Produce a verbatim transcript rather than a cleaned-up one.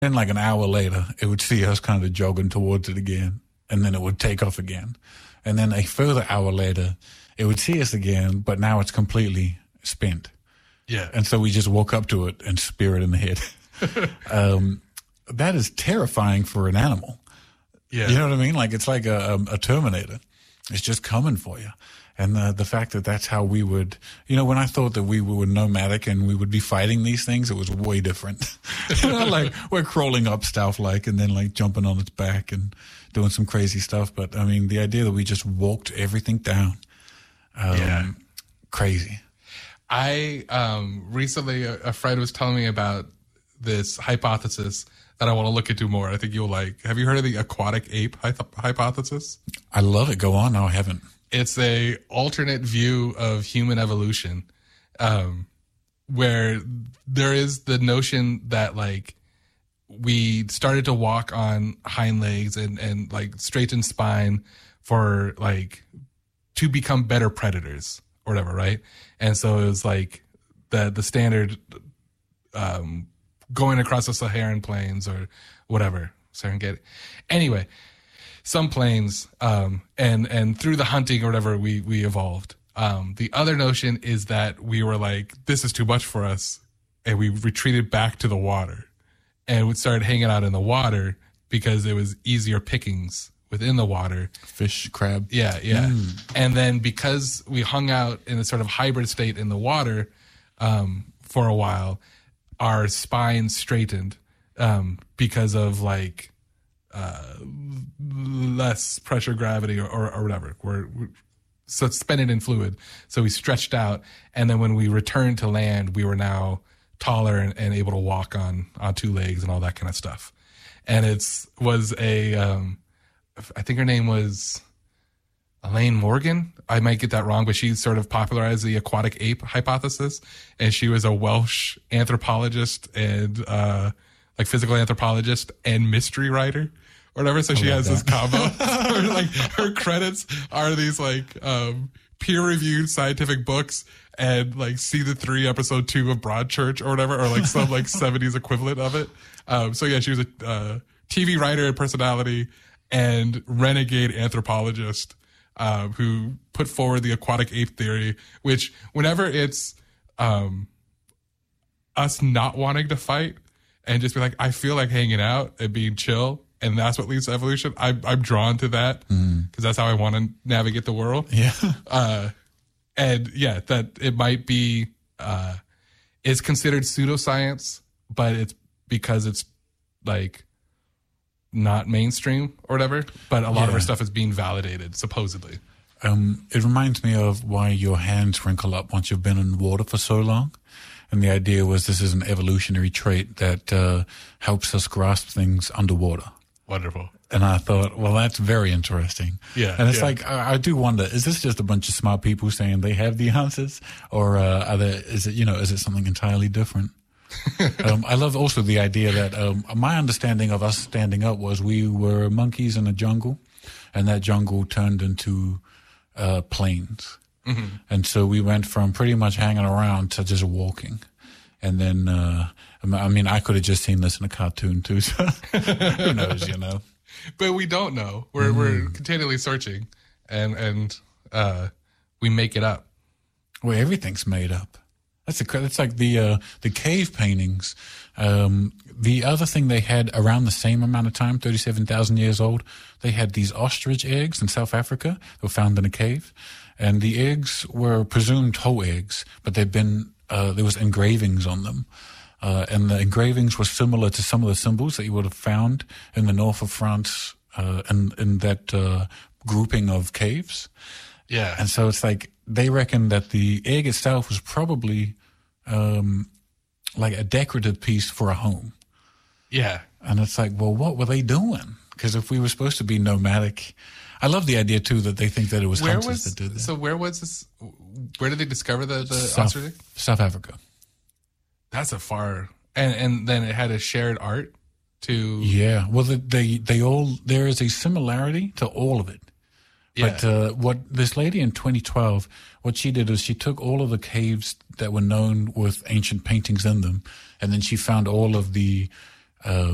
Then like an hour later, it would see us kind of jogging towards it again, and then it would take off again. And then a further hour later, it would see us again, but now it's completely spent. Yeah. And so we just walk up to it and spear it in the head. um, that is terrifying for an animal. Yeah. You know what I mean? Like it's like a, a, a Terminator. It's just coming for you. And the, the fact that that's how we would, you know, when I thought that we were nomadic and we would be fighting these things, it was way different. You know, like we're crawling up stealth-like and then like jumping on its back and doing some crazy stuff. But I mean, the idea that we just walked everything down, um, yeah, crazy. I um, recently a, a friend was telling me about this hypothesis that I want to look into more. I think you'll like. Have you heard of the aquatic ape hy- hypothesis? I love it. Go on. No, I haven't. It's a alternate view of human evolution, um, where there is the notion that like we started to walk on hind legs and, and like straightened spine for like to become better predators or whatever, right? And so it was like the the standard um, going across the Saharan plains or whatever, Serengeti. Anyway. Some planes, um, and, and through the hunting or whatever, we, we evolved. Um, the other notion is that we were like, this is too much for us. And we retreated back to the water and we started hanging out in the water because it was easier pickings within the water. Fish, crab. Yeah. Yeah. Mm. And then because we hung out in a sort of hybrid state in the water, um, for a while, our spines straightened, um, because of like, uh, less pressure, gravity, or, or, or whatever. We're, we're suspended in fluid. So we stretched out. And then when we returned to land, we were now taller and, and able to walk on, on two legs and all that kind of stuff. And it's, was a, um, I think her name was Elaine Morgan. I might get that wrong, but she sort of popularized the aquatic ape hypothesis. And she was a Welsh anthropologist and, uh, like physical anthropologist and mystery writer. Or whatever, so I she has that. This combo. Where, like her credits are these like um, peer-reviewed scientific books and like Season Three, Episode Two of Broadchurch or whatever, or like some like seventies equivalent of it. Um, so yeah, she was a uh, T V writer and personality and renegade anthropologist um, who put forward the aquatic ape theory. Which whenever it's um, us not wanting to fight and just be like, I feel like hanging out and being chill. And that's what leads to evolution. I, I'm drawn to that because mm. that's how I want to navigate the world. Yeah. Uh, and yeah, that it might be, uh, it's considered pseudoscience, but it's because it's like not mainstream or whatever. But a lot yeah. of our stuff is being validated, supposedly. Um, it reminds me of why your hands wrinkle up once you've been in water for so long. And the idea was this is an evolutionary trait that uh, helps us grasp things underwater. Wonderful. And I thought, well, that's very interesting. Yeah. And it's yeah. like, I, I do wonder, is this just a bunch of smart people saying they have the answers? Or uh, are there, is it, you know, is it something entirely different? um, I love also the idea that um, my understanding of us standing up was we were monkeys in a jungle, and that jungle turned into uh, plains. Mm-hmm. And so we went from pretty much hanging around to just walking. And then, uh, I mean, I could have just seen this in a cartoon too. So who knows, you know? But we don't know. We're mm. we're continually searching, and and uh, we make it up. Well, everything's made up. That's a that's like the uh, the cave paintings. Um, the other thing they had around the same amount of time, thirty-seven thousand years old, they had these ostrich eggs in South Africa that were found in a cave, and the eggs were presumed whole eggs, but they'd been Uh, there was engravings on them. Uh, and the engravings were similar to some of the symbols that you would have found in the north of France, uh, and in that, uh, grouping of caves. Yeah. And so it's like, they reckon that the egg itself was probably, um, like a decorative piece for a home. Yeah. And it's like, well, what were they doing? Because if we were supposed to be nomadic, I love the idea too that they think that it was where hunters was, that did that. So where was this? Where did they discover the, the South, ostrich? South Africa. That's a far, and and then it had a shared art to. Yeah, well, the, they they all there is a similarity to all of it. Yeah. But uh, what this lady in twenty twelve, what she did is she took all of the caves that were known with ancient paintings in them, and then she found all of the. Uh,